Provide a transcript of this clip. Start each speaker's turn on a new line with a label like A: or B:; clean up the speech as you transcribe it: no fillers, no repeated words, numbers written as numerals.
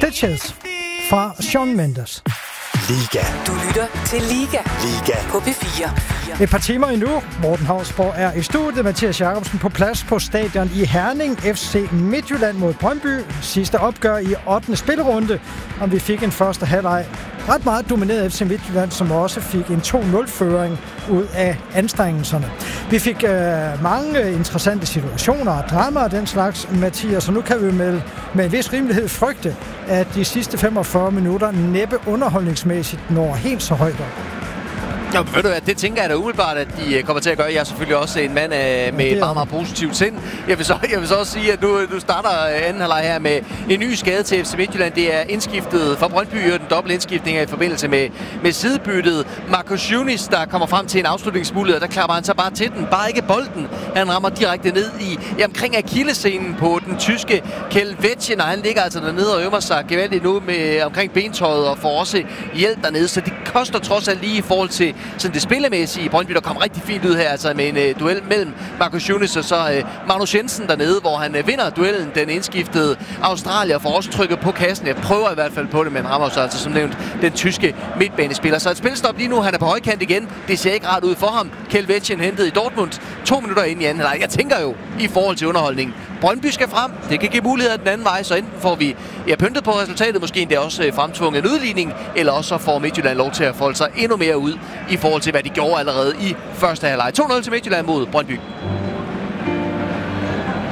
A: Stitches fra Shawn Mendes.
B: Liga.
C: Du lytter til Liga.
B: Liga.
C: På P4.
A: Et par timer endnu. Morten Hausborg er i studiet. Mathias Jacobsen på plads på stadion i Herning. FC Midtjylland mod Brøndby. Sidste opgør i 8. spillerunde. Og vi fik en første halvleg ret meget domineret FC Midtjylland, som også fik en 2-0-føring ud af anstrengelserne. Vi fik mange interessante situationer og dramaer og den slags, Mathias, og nu kan vi med en vis rimelighed frygte, at de sidste 45 minutter næppe underholdningsmæssigt når helt så højt op.
D: Ja, ved du hvad, det tænker jeg da umiddelbart, at de kommer til at gøre. Jeg er selvfølgelig også en mand med et meget, meget positivt sind. Jeg vil så også sige, at nu starter anden halvleg her med en ny skade til FC Midtjylland. Det er indskiftet fra Brøndby, og den dobbelt indskiftning i forbindelse med sidebyttet. Marcus Yunis, der kommer frem til en afslutningsmulighed, der klapper han så bare til den. Bare ikke bolden. Han rammer direkte ned omkring akillescenen på den tyske Kelvetsjen, og han ligger altså dernede og øver sig gevaldigt nu med omkring bentøjet og får også hjælp dernede. Så det koster trods alt lige i forhold til sådan det spillemæssige. Brøndby, der kom rigtig fint ud her, altså med en duel mellem Marcus Yunis og så Magnus Jensen dernede, hvor han vinder duellen. Den indskiftede Australier får også trykket på kassen. Jeg prøver i hvert fald på det, men rammer så altså som nævnt den tyske midtbanespiller. Så et spilstop lige nu, han er på højkant igen. Det ser ikke rart ud for ham. Kelvetsjen hentet i Dortmund 2 minutter ind i anden halvleg. Jeg tænker jo, i forhold til underholdning, Brøndby skal frem. Det kan give muligheder den anden vej, så enten får vi pyntet på resultatet, måske endda også fremtvunget en udligning, eller også så får Midtjylland lov til at folde sig endnu mere ud i forhold til, hvad de gjorde allerede i første halvleg. 2-0 til Midtjylland mod Brøndby.